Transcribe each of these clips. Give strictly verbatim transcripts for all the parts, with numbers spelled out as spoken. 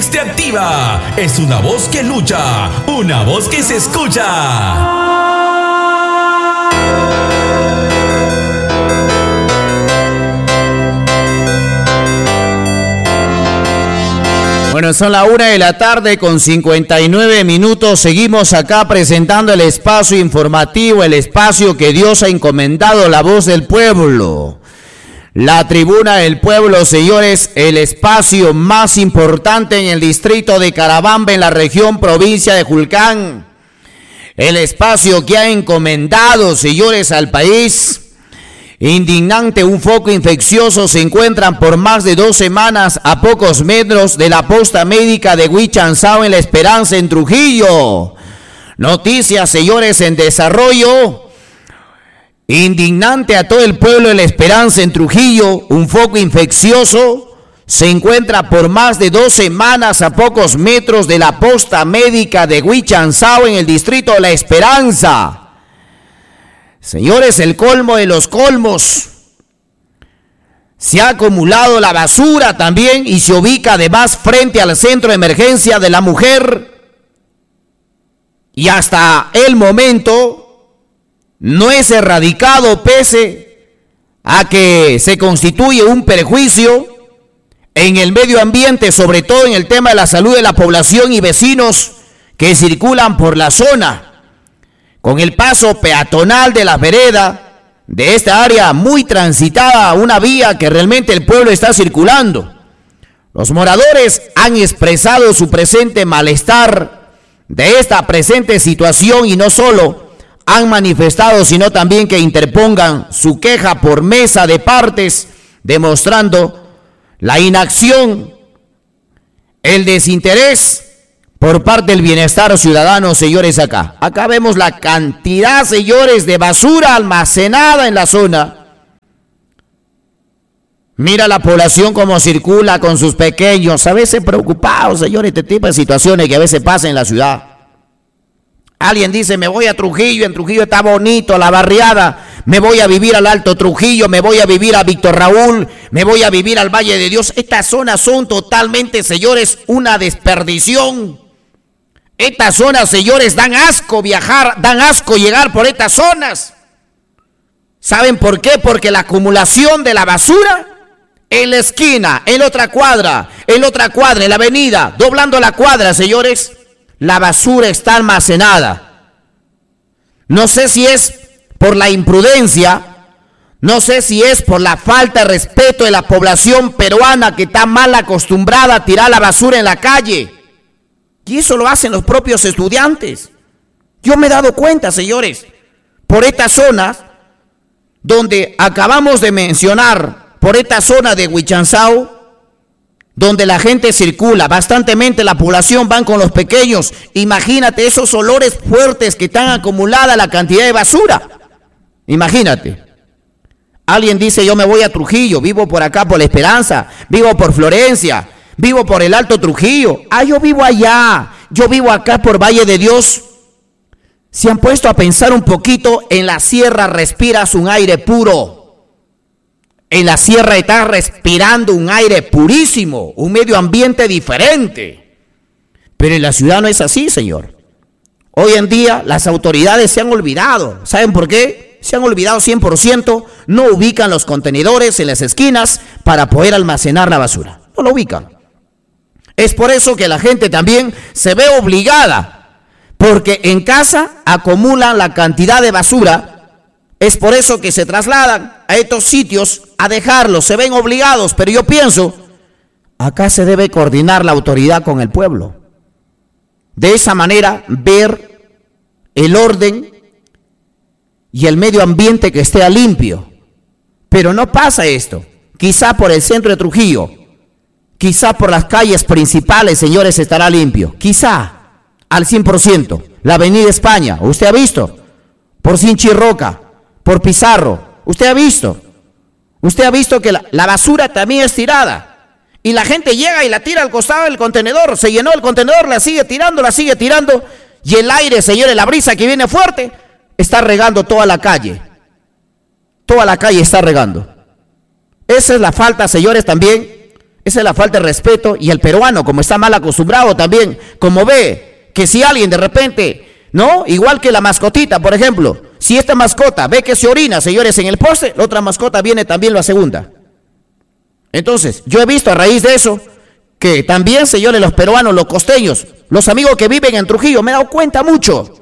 voz te activa, es una voz que lucha, una voz que se escucha. Bueno, son la una de la tarde con cincuenta y nueve minutos. Seguimos acá presentando el espacio informativo, el espacio que Dios ha encomendado, la voz del pueblo. La tribuna del pueblo, señores, el espacio más importante en el distrito de Carabamba, en la región provincia de Julcán. El espacio que ha encomendado, señores, al país. Indignante, un foco infeccioso se encuentran por más de dos semanas a pocos metros de la posta médica de Huichanzao en La Esperanza, en Trujillo. Noticias, señores, en desarrollo. Indignante a todo el pueblo de La Esperanza, en Trujillo, un foco infeccioso se encuentra por más de dos semanas a pocos metros de la posta médica de Huichanzao en el distrito de La Esperanza. Señores, el colmo de los colmos. Se ha acumulado la basura también y se ubica además frente al centro de emergencia de la mujer. Y hasta el momento no es erradicado, pese a que se constituye un perjuicio en el medio ambiente, sobre todo en el tema de la salud de la población y vecinos que circulan por la zona. Con el paso peatonal de la vereda de esta área muy transitada, una vía que realmente el pueblo está circulando. Los moradores han expresado su presente malestar de esta presente situación y no solo han manifestado, sino también que interpongan su queja por mesa de partes, demostrando la inacción, el desinterés por parte del bienestar ciudadano, señores, acá. Acá vemos la cantidad, señores, de basura almacenada en la zona. Mira la población cómo circula con sus pequeños, a veces preocupados, señores, este tipo de situaciones que a veces pasan en la ciudad. Alguien dice, me voy a Trujillo, en Trujillo está bonito, la barriada, me voy a vivir al Alto Trujillo, me voy a vivir a Víctor Raúl, me voy a vivir al Valle de Dios. Estas zonas son totalmente, señores, una desperdición. Estas zonas, señores, dan asco viajar, dan asco llegar por estas zonas. ¿Saben por qué? Porque la acumulación de la basura en la esquina, en la otra cuadra, en la otra cuadra, en la avenida, doblando la cuadra, señores, la basura está almacenada. No sé si es por la imprudencia, no sé si es por la falta de respeto de la población peruana que está mal acostumbrada a tirar la basura en la calle. Y eso lo hacen los propios estudiantes. Yo me he dado cuenta, señores, por estas zonas donde acabamos de mencionar, por esta zona de Huichanzao, donde la gente circula, bastantemente la población van con los pequeños. Imagínate esos olores fuertes que están acumulada la cantidad de basura. Imagínate. Alguien dice, yo me voy a Trujillo, vivo por acá por La Esperanza, vivo por Florencia, vivo por el Alto Trujillo. Ah, yo vivo allá, yo vivo acá por Valle de Dios. Se han puesto a pensar un poquito, en la sierra respiras un aire puro. En la sierra estás respirando un aire purísimo, un medio ambiente diferente. Pero en la ciudad no es así, señor. Hoy en día las autoridades se han olvidado. ¿Saben por qué? Se han olvidado cien por ciento, no ubican los contenedores en las esquinas para poder almacenar la basura. No lo ubican. Es por eso que la gente también se ve obligada, porque en casa acumulan la cantidad de basura. Es por eso que se trasladan a estos sitios a dejarlos, se ven obligados. Pero yo pienso, acá se debe coordinar la autoridad con el pueblo. De esa manera, ver el orden y el medio ambiente que esté limpio. Pero no pasa esto. Quizá por el centro de Trujillo, quizá por las calles principales, señores, estará limpio. Quizá al cien por ciento. La avenida España, usted ha visto. Por Sinchirroca, por Pizarro, usted ha visto. Usted ha visto que la, la basura también es tirada. Y la gente llega y la tira al costado del contenedor. Se llenó el contenedor, la sigue tirando, la sigue tirando. Y el aire, señores, la brisa que viene fuerte, está regando toda la calle. Toda la calle está regando. Esa es la falta, señores, también Esa es la falta de respeto. Y el peruano, como está mal acostumbrado también, como ve que si alguien de repente, ¿no? Igual que la mascotita, por ejemplo, si esta mascota ve que se orina, señores, en el poste, la otra mascota viene también la segunda. Entonces, yo he visto a raíz de eso que también, señores, los peruanos, los costeños, los amigos que viven en Trujillo, me he dado cuenta mucho.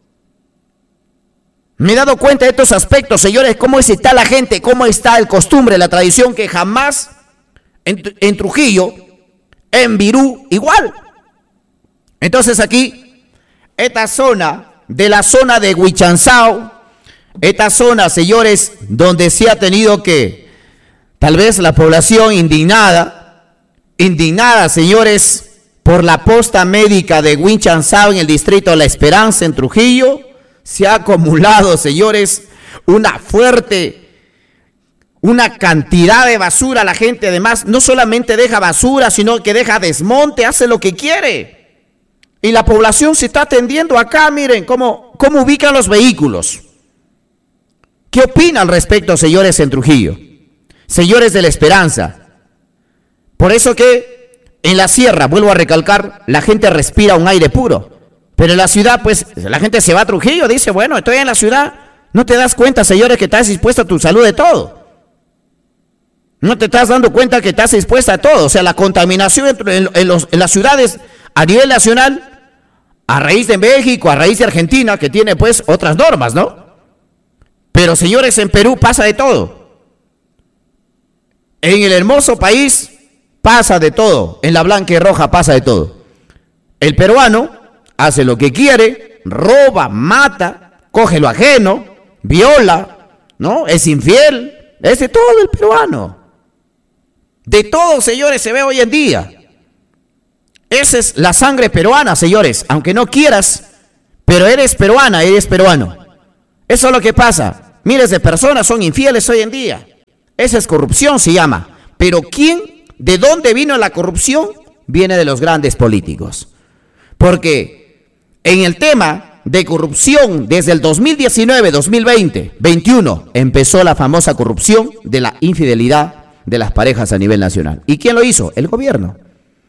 Me he dado cuenta de estos aspectos, señores, cómo está la gente, cómo está el costumbre, la tradición, que jamás en, en Trujillo, en Virú, igual. Entonces aquí, esta zona, de la zona de Huichanzao, esta zona, señores, donde se ha tenido que, tal vez la población indignada, indignada, señores, por la posta médica de Huichanzao en el distrito de La Esperanza, en Trujillo, se ha acumulado, señores, una fuerte, una cantidad de basura. La gente además no solamente deja basura, sino que deja desmonte, hace lo que quiere. Y la población se está atendiendo acá, miren, cómo, cómo ubican los vehículos. ¿Qué opinan al respecto, señores, en Trujillo? Señores de La Esperanza. Por eso que en la sierra, vuelvo a recalcar, la gente respira un aire puro. Pero en la ciudad, pues, la gente se va a Trujillo, dice, bueno, estoy en la ciudad. No te das cuenta, señores, que estás expuesto a tu salud de todo. No te estás dando cuenta que estás expuesta a todo. O sea, la contaminación en, en, los, en las ciudades a nivel nacional, a raíz de México, a raíz de Argentina, que tiene, pues, otras normas, ¿no? Pero, señores, en Perú pasa de todo. En el hermoso país pasa de todo. En la blanca y roja pasa de todo. El peruano hace lo que quiere, roba, mata, coge lo ajeno, viola, ¿no? Es infiel, es de todo el peruano. De todo, señores, se ve hoy en día. Esa es la sangre peruana, señores, aunque no quieras, pero eres peruana, eres peruano. Eso es lo que pasa. Miles de personas son infieles hoy en día. Esa es corrupción, se llama. Pero ¿quién, de dónde vino la corrupción? Viene de los grandes políticos. Porque en el tema de corrupción, desde el dos mil diecinueve, dos mil veinte, veintiuno, empezó la famosa corrupción de la infidelidad de las parejas a nivel nacional. ¿Y quién lo hizo? El gobierno.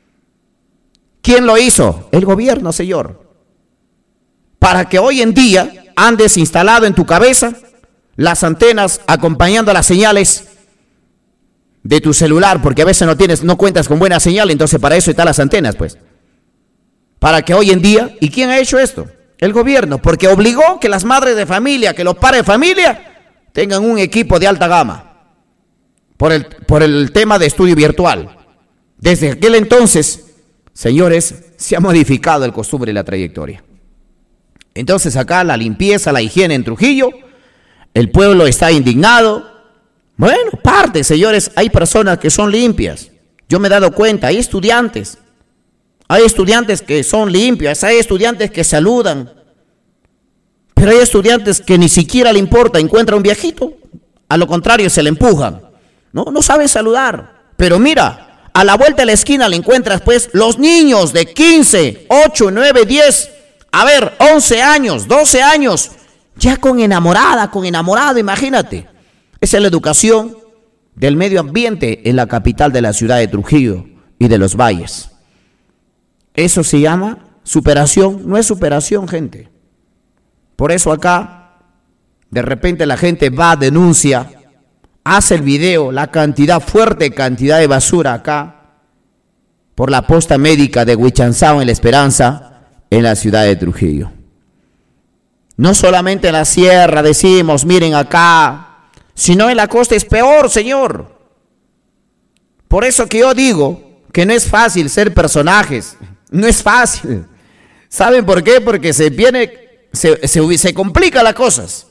¿Quién lo hizo? El gobierno, señor. Para que hoy en día andes instalado en tu cabeza las antenas acompañando las señales de tu celular, porque a veces no tienes, no cuentas con buena señal, entonces para eso están las antenas, pues. Para que hoy en día, ¿y quién ha hecho esto? El gobierno, porque obligó que las madres de familia, que los padres de familia tengan un equipo de alta gama por el, por el tema de estudio virtual. Desde aquel entonces, señores, se ha modificado el costumbre y la trayectoria. Entonces acá la limpieza, la higiene en Trujillo, el pueblo está indignado. Bueno, parte, señores, hay personas que son limpias. Yo me he dado cuenta, hay estudiantes. Hay estudiantes que son limpios, hay estudiantes que saludan, pero hay estudiantes que ni siquiera le importa, encuentra un viejito, a lo contrario se le empujan, no, no saben saludar. Pero mira, a la vuelta de la esquina le encuentras pues los niños de quince, ocho, nueve, diez, a ver, once años, doce años, ya con enamorada, con enamorado, imagínate. Esa es la educación del medio ambiente en la capital de la ciudad de Trujillo y de los valles. Eso se llama superación, no es superación, gente. Por eso acá, de repente la gente va, denuncia, hace el video, la cantidad, fuerte cantidad de basura acá, por la posta médica de Huichanzao en La Esperanza, en la ciudad de Trujillo. No solamente en la sierra decimos, miren acá, sino en la costa es peor, señor. Por eso que yo digo que no es fácil ser personajes. No es fácil. ¿Saben por qué? Porque se viene, se, se, se complica las cosas.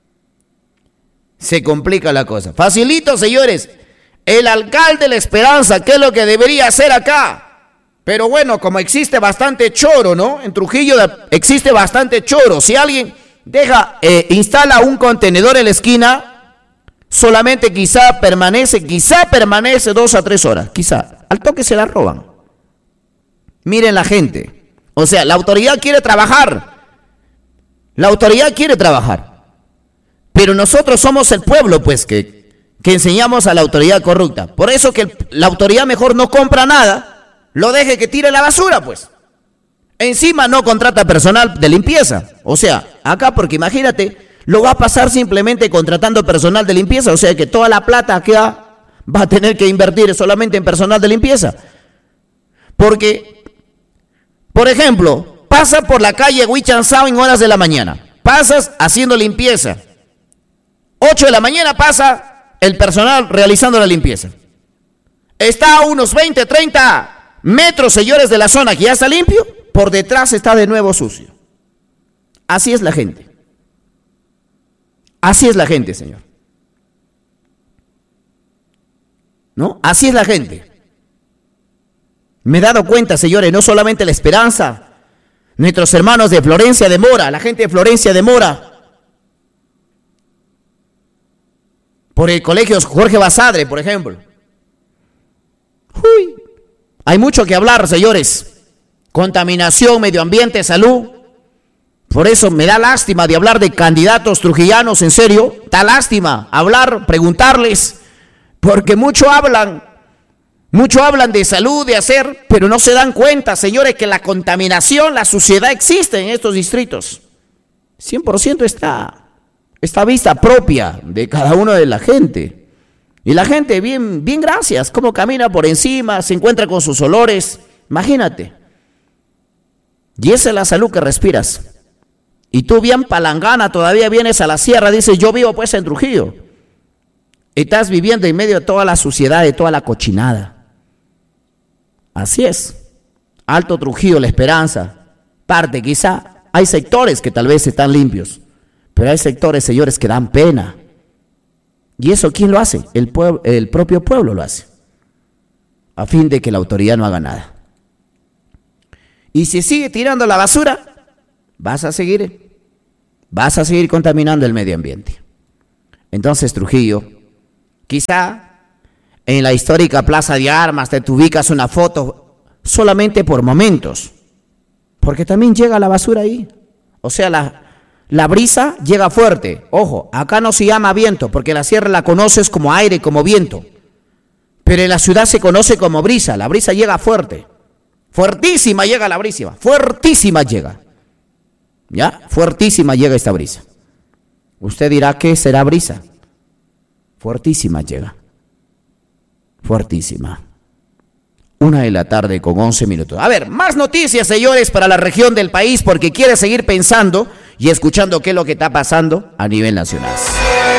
Se complica la cosa. Facilito, señores. El alcalde de La Esperanza, ¿qué es lo que debería hacer acá? Pero bueno, como existe bastante choro, ¿no? En Trujillo existe bastante choro. Si alguien deja, eh, instala un contenedor en la esquina, solamente quizá permanece, quizá permanece dos a tres horas. Quizá. Al toque se la roban. Miren la gente, o sea, la autoridad quiere trabajar, la autoridad quiere trabajar, pero nosotros somos el pueblo, pues, que, que enseñamos a la autoridad corrupta. Por eso que el, la autoridad mejor no compra nada, lo deje que tire la basura, pues. Encima no contrata personal de limpieza. O sea, acá porque imagínate, lo va a pasar simplemente contratando personal de limpieza. O sea que toda la plata que va, va a tener que invertir solamente en personal de limpieza. Porque, por ejemplo, pasa por la calle Huichanzao en horas de la mañana. Pasas haciendo limpieza. ocho de la mañana pasa el personal realizando la limpieza. Está a unos veinte, treinta metros, señores, de la zona que ya está limpio. Por detrás está de nuevo sucio. Así es la gente. Así es la gente, señor. ¿No? Así es la gente. Me he dado cuenta, señores, no solamente La Esperanza, nuestros hermanos de Florencia de Mora, la gente de Florencia de Mora, por el colegio Jorge Basadre, por ejemplo. Uy, hay mucho que hablar, señores. Contaminación, medio ambiente, salud. Por eso me da lástima de hablar de candidatos trujillanos, en serio. Da lástima hablar, preguntarles, porque mucho hablan, mucho hablan de salud, de hacer, pero no se dan cuenta, señores, que la contaminación, la suciedad existe en estos distritos. cien por ciento está... Esta vista propia de cada uno de la gente. Y la gente, bien, bien gracias, cómo camina por encima, se encuentra con sus olores. Imagínate. Y esa es la salud que respiras. Y tú bien palangana todavía vienes a la sierra, dices, yo vivo pues en Trujillo. Estás viviendo en medio de toda la suciedad, de toda la cochinada. Así es. Alto Trujillo, La Esperanza, parte quizá. Hay sectores que tal vez están limpios. Pero hay sectores, señores, que dan pena. ¿Y eso quién lo hace? El, pueblo, el propio pueblo lo hace. A fin de que la autoridad no haga nada. Y si sigue tirando la basura, vas a seguir, vas a seguir contaminando el medio ambiente. Entonces, Trujillo, quizá en la histórica Plaza de Armas te ubicas una foto solamente por momentos. Porque también llega la basura ahí. O sea, la... La brisa llega fuerte. Ojo, acá no se llama viento, porque la sierra la conoces como aire, como viento. Pero en la ciudad se conoce como brisa. La brisa llega fuerte. Fuertísima llega la brisa. Fuertísima llega. ¿Ya? Fuertísima llega esta brisa. Usted dirá, ¿qué será brisa? Fuertísima llega. Fuertísima. Una de la tarde con once minutos. A ver, más noticias, señores, para la región del país, porque quiere seguir pensando y escuchando qué es lo que está pasando a nivel nacional.